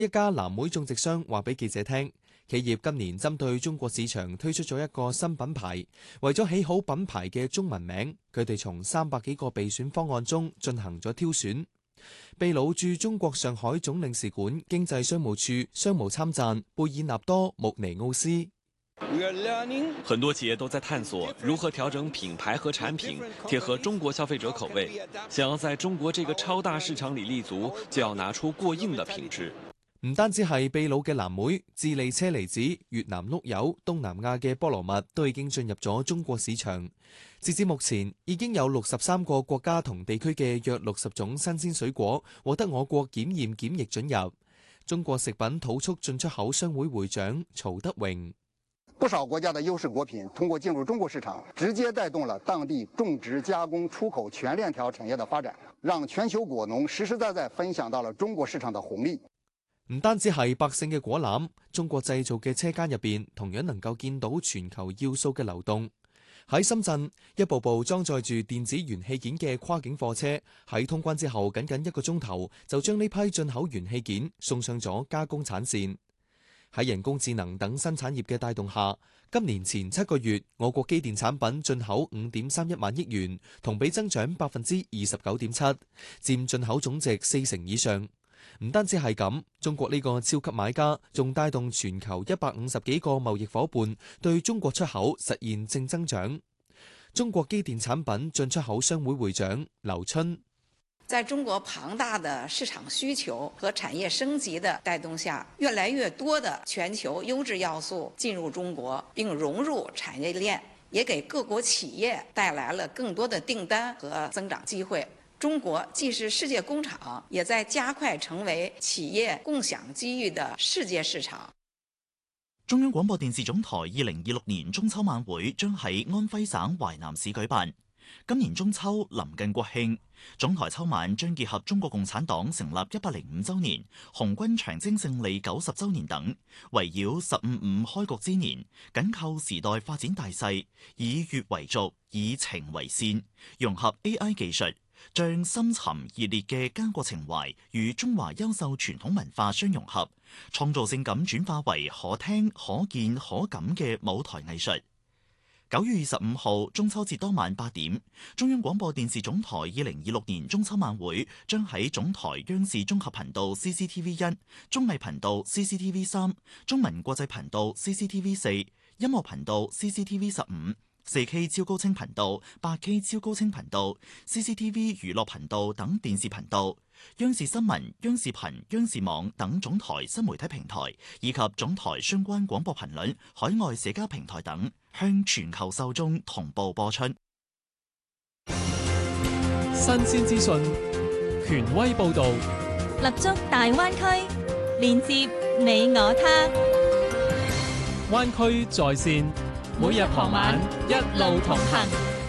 一家藍莓種植商話俾記者聽，企業今年針對中國市場推出咗一個新品牌，為咗起好品牌嘅中文名，佢哋從300幾個備選方案中進行咗挑選。秘魯駐中國上海總領事館經濟商務處商務參贊貝爾納多穆尼奧斯。 很多企業都在探索如何調整品牌和產品，貼合中國消費者口味。想要在中國這個超大市場裏立足，就要拿出過硬的品質。 唔單止係秘魯嘅藍莓、智利車厘子、越南碌柚、東南亞嘅菠蘿蜜都已經進入咗中國市場。截至目前，已經有63個國家同地區嘅約60種新鮮水果獲得我國檢驗檢疫准入。中國食品土促進出口商會會長曹德榮： 不少國家的優勢果品通過進入中國市場，直接帶動了當地種植、加工、出口全鏈條產業的發展，讓全球果農實實在在分享到了中國市場的紅利。 唔單止係百姓嘅果籃，中國製造嘅車間入邊同樣能夠見到全球要素嘅流動。喺深圳，一部部裝載住電子元器件嘅跨境貨車喺通關之後，僅僅1個鐘頭就將呢批進口元器件送上咗加工產線。喺人工智能等新產業嘅帶動下，今年前7個月，我國機電產品進口5.31萬億元，同比增長29.7%，佔進口總值40%以上。唔單止係咁，中國呢個超級買家仲帶動全球150幾個貿易夥伴對中國出口實現正增長。中國機電產品進出口商會會長劉春： 在中國龐大的市場需求和產業升級的帶動下，越來越多的全球優質要素進入中國並融入產業鏈，也給各國企業帶來了更多的訂單和增長機會。中國既是世界工廠，也在加快成為企業共享機遇的世界市場。 中央廣播電視總台2026年中秋晚會將喺安徽省淮南市舉辦。今年中秋臨近國慶，總台秋晚將結合中國共產黨成立105週年、紅軍長征勝利90週年等，圍繞15.5開局之年，緊扣時代發展大勢，以粵為軸，以情為線，融合 AI 技術，將深沉熱烈嘅家國情懷與中華優秀傳統文化相融合，創造性咁轉化為可聽、可見、可感嘅舞台藝術。9月25號中秋節當晚8點，中央廣播電視總台2026年中秋晚會將喺總台央視綜合頻道 CCTV1、綜藝頻道 CCTV3、中文國際頻道 CCTV4、音樂頻道 CCTV15、4K 超高清頻道、8K 超高清頻道、CCTV 娛樂頻道等電視頻道、央視新聞、央視頻、央視網等總台新媒體平台，以及總台相關廣播頻率、海外社交平台等，向全球受眾同步播出。 新鮮資訊，權威報導， 立足大灣區，連接你我他。 灣區在線，每日傍晚一路同行。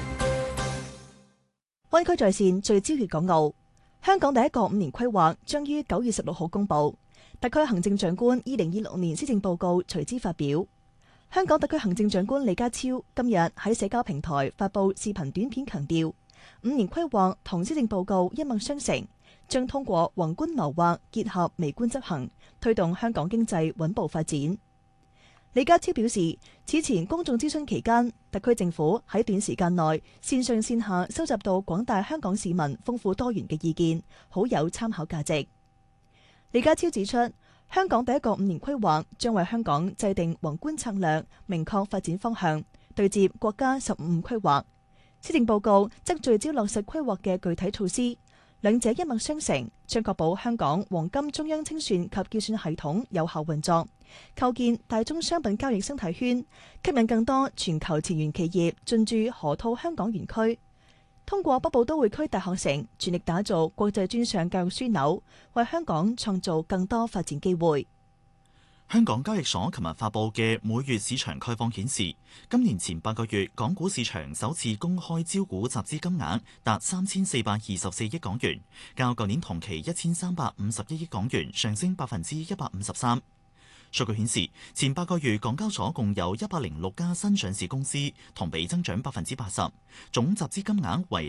灣區在線聚焦粵港澳。香港第一個5年規劃將於9月16號公佈，特區行政長官2026年施政報告隨之發表。香港特區行政長官李家超今日喺社交平台發布視頻短片，強調5年規劃同施政報告一脈相承，將通過宏觀謀劃結合微觀執行，推動香港經濟穩步發展。李家超表示，此前公眾諮詢期間，特區政府喺短時間內線上線下收集到廣大香港市民豐富多元嘅意見，好有參考價值。李家超指出，香港第一個5年規劃將為香港制定宏觀策略，明確發展方向，對接國家15規劃。施政報告則聚焦落實規劃嘅具體措施，兩者一脈相承，將確保香港黃金中央清算及結算系統有效運作，構建大宗商品交易生態圈，吸引更多全球前沿企業進駐河套香港園區。通過北部都會區大學城，全力打造國際專上教育樞紐，為香港創造更多發展機會。 香港交易所琴日發布嘅每月市場概況顯示，今年前8個月港股市場首次公開招股集資金額達3424億港元，較舊年同期1351億港元上升153%。 數據顯示，前8個月港交所共有106家新上市公司，同比增長80%，總集資金額為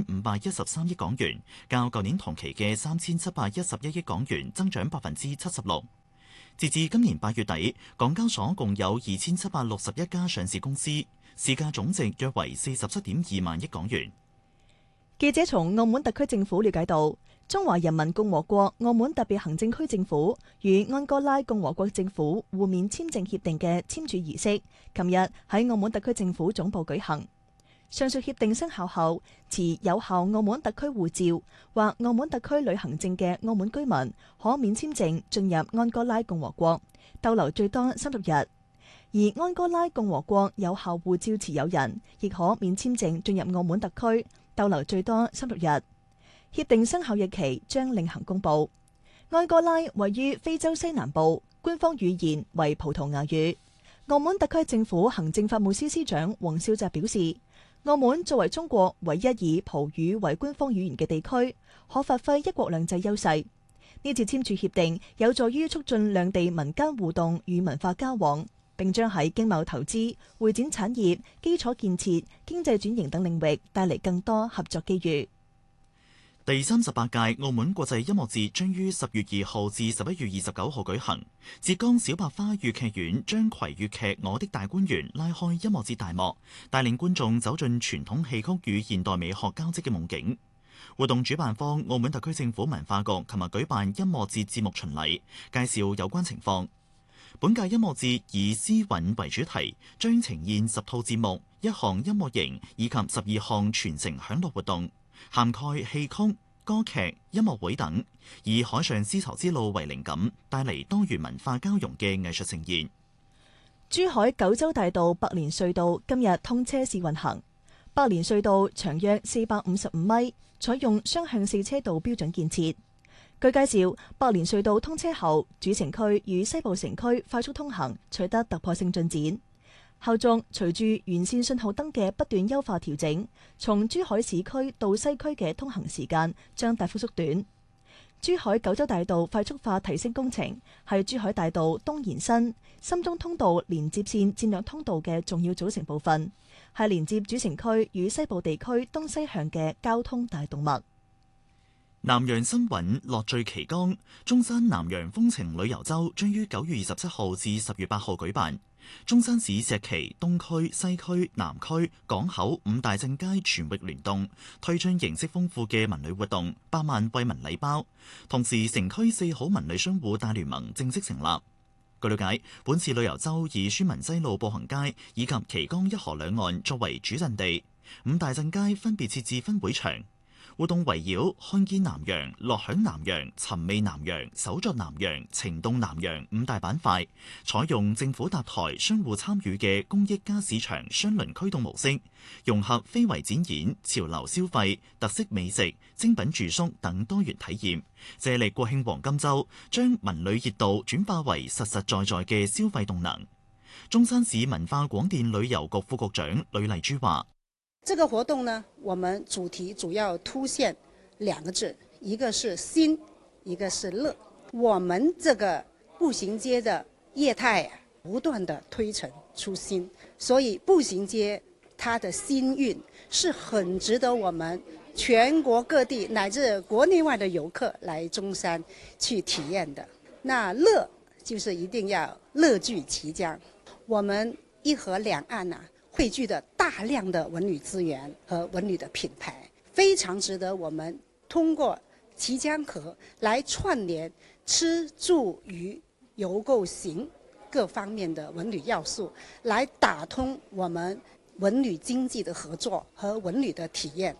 6513億港元，較舊年同期嘅3711億港元增長76%。截至今年8月底，港交所共有2761家上市公司，市價總值約為47.2萬億港元。 記者從澳門特區政府了解到，中華人民共和國澳門特別行政區政府與安哥拉共和國政府互免簽證協定嘅簽署儀式，琴日喺澳門特區政府總部舉行。上述協定生效後，持有效澳門特區護照或澳門特區旅行證嘅澳門居民可免簽證進入安哥拉共和國，逗留最多30日；而安哥拉共和國有效護照持有人亦可免簽證進入澳門特區，逗留最多30日。協定生效日期將另行公佈。安哥拉位於非洲西南部，官方語言為葡萄牙語。澳門特區政府行政法務司司長黃少澤表示，澳門作為中國唯一以葡語為官方語言嘅地區，可發揮一國兩制優勢。呢次簽署協定有助於促進兩地民間互動與文化交往，並將喺經貿投資、會展產業、基礎建設、經濟轉型等領域帶嚟更多合作機遇。 第38屆澳門國際音樂節將於10月2號至11月29號舉行。浙江小白花粵劇院將攜粵劇《我的大觀園》拉開音樂節大幕，帶領觀眾走進傳統戲曲與現代美學交織嘅夢境。活動主辦方澳門特區政府文化局琴日舉辦音樂節節目巡禮，介紹有關情況。本屆音樂節以詩韻為主題，將呈現10套節目、1項音樂營以及12項傳承享樂活動，涵蓋戲曲、歌劇、音樂會等，以海上絲綢之路為靈感，帶嚟多元文化交融嘅藝術呈現。 珠海九洲大道百年隧道今日通車試運行。百年隧道長約455米，採用雙向4車道標準建設。據介紹，百年隧道通車後，主城區與西部城區快速通行取得突破性進展。後續隨住完善信號燈嘅不斷優化調整，從珠海市區到西區嘅通行時間將大幅縮短。珠海九洲大道快速化提升工程係珠海大道東延伸、深中通道連接線戰略通道嘅重要組成部分，係連接主城區與西部地區東西向嘅交通大動脈。 南洋新韻樂聚綦江，中山南洋風情旅遊周將於9月27號至10月8號舉辦。中山市石岐、東區、西區、南區、港口5大鎮街全域聯動，推出形式豐富嘅文旅活動，8萬惠民禮包。同時，城區4好文旅商戶大聯盟正式成立。據了解，本次旅遊周以宣文西路步行街以及綦江一河兩岸作為主陣地，5大鎮街分別設置分會場。活動圍繞看見南洋、樂享南洋、尋味南洋、手作南洋、情動南洋5大板塊，採用政府搭台、商戶參與嘅公益加市場雙輪驅動模式，融合非遺展演、潮流消費、特色美食、精品住宿等多元體驗，借力國慶黃金週，將文旅熱度轉化為實實在在嘅消費動能。中山市文化廣電旅遊局副局長呂麗珠話： 這個活動呢，我們主題主要凸顯2個字，一個是新，一個是樂。我們這個步行街的業態不斷的推陳出新，所以步行街它的新韻是很值得我們全國各地乃至國內外的遊客來中山去體驗的。那樂就是一定要樂聚綦江，我們一河兩岸啊匯聚的大量的文旅資源和文旅的品牌，非常值得我們通過綦江河來串聯吃住娛遊購行各方面的文旅要素，來打通我們文旅經濟的合作和文旅的體驗。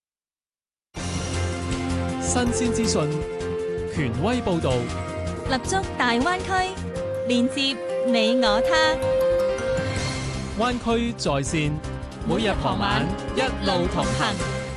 新鮮資訊，權威報導， 立足大灣區，連接你我他。 灣區在線，每日傍晚一路同行。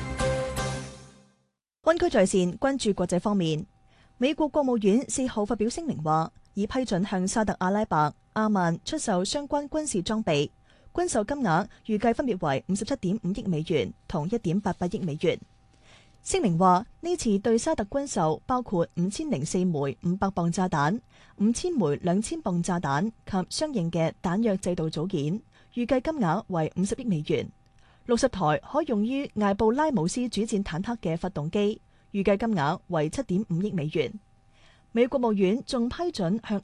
灣區在線關注國際方面，美國國務院4號發表聲明話，已批准向沙特阿拉伯、阿曼出售相關軍事裝備，軍售金額預計分別為57.5億美元同1.88億美元。 聲明話呢次對沙特軍售包括5004枚500磅炸彈、5000枚2000磅炸彈及相應嘅彈藥制度組件，預計金額為50億美元。60台可用於艾布拉姆斯主戰坦克嘅發動機，預計金額為7.5億美元。美國國務院仲批准向